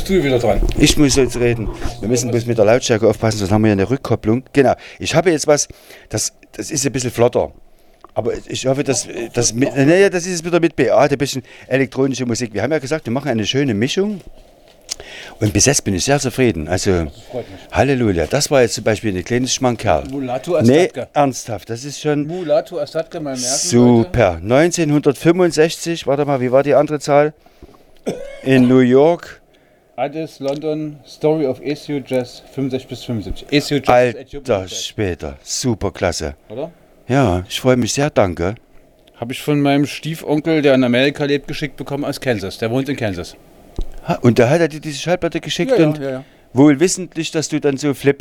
bist du wieder dran. Ich muss jetzt reden. Wir müssen bloß mit der Lautstärke aufpassen, sonst haben wir ja eine Rückkopplung. Genau. Ich habe jetzt was, das ist ein bisschen flotter. Aber ich hoffe, das ist es wieder mit Beate, ein bisschen elektronische Musik. Wir haben ja gesagt, wir machen eine schöne Mischung. Und bis jetzt bin ich sehr zufrieden. Also, Halleluja. Das war jetzt zum Beispiel ein kleines Schmankerl. Mulatu Astadka. Nee, ernsthaft. Das ist schon Mulatu Astadka, mal merken. super. Leute. 1965, warte mal, wie war die andere Zahl? In New York. Addis, London, Story of ECU Jazz, 65 bis 75. ECU Jazz. Alter später. Super klasse. Oder? Ja, ich freue mich sehr, danke. Habe ich von meinem Stiefonkel, der in Amerika lebt, geschickt bekommen aus Kansas. Der wohnt in Kansas. Und da hat er dir diese Schallplatte geschickt Ja, und ja. wohl wissentlich, dass du dann so flippst.